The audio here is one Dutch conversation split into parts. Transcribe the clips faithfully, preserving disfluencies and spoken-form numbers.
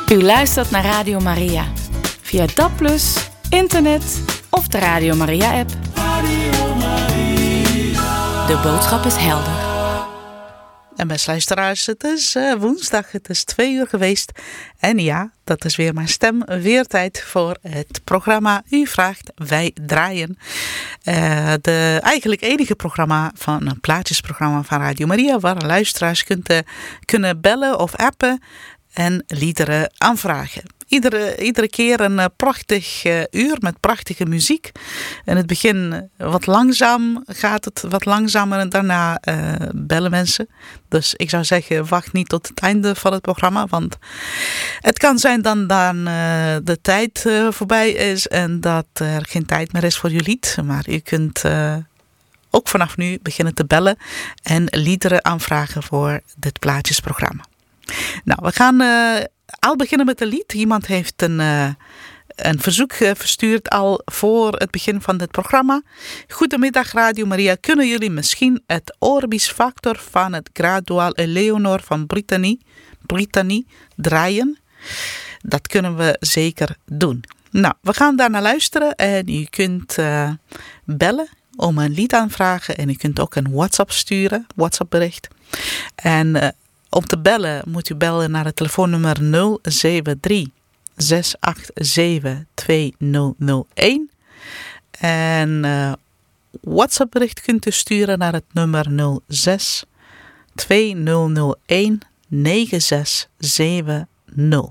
U luistert naar Radio Maria. Via D A B plus, internet of de Radio Maria-app. Radio Maria. De boodschap is helder. En beste luisteraars, het is uh, woensdag, het is twee uur geweest. En ja, dat is weer mijn stem. Weer tijd voor het programma U Vraagt, Wij Draaien. Uh, de eigenlijk enige programma van een plaatjesprogramma van Radio Maria, waar luisteraars kunt, uh, kunnen bellen of appen en liederen aanvragen. Iedere, iedere keer een uh, prachtig uh, uur met prachtige muziek. In het begin wat langzaam gaat het wat langzamer en daarna uh, bellen mensen. Dus ik zou zeggen, wacht niet tot het einde van het programma. Want het kan zijn dan, dan uh, de tijd uh, voorbij is en dat er geen tijd meer is voor je lied. Maar u kunt uh, ook vanaf nu beginnen te bellen en liederen aanvragen voor dit plaatjesprogramma. Nou, we gaan uh, al beginnen met een lied. Iemand heeft een, uh, een verzoek uh, verstuurd al voor het begin van dit programma. Goedemiddag Radio Maria, kunnen jullie misschien het Orbis Factor van het Gradual Eleonor van Brittany, Brittany draaien? Dat kunnen we zeker doen. Nou, we gaan daarna luisteren en u kunt uh, bellen om een lied aanvragen en u kunt ook een WhatsApp sturen, WhatsApp bericht. En uh, om te bellen moet u bellen naar het telefoonnummer nul zeven drie zes acht zeven twee nul nul een. En uh, WhatsApp bericht kunt u sturen naar het nummer nul zes twee nul nul een negen zes zeven nul.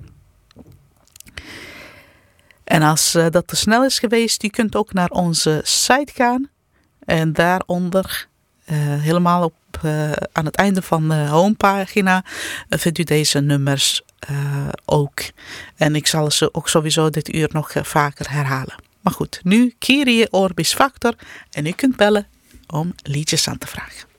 En als uh, dat te snel is geweest, u kunt ook naar onze site gaan en daaronder Uh, helemaal op, uh, aan het einde van de homepagina uh, vindt u deze nummers uh, ook. En ik zal ze ook sowieso dit uur nog uh, vaker herhalen. Maar goed, nu Kyrie Orbis Factor en u kunt bellen om liedjes aan te vragen.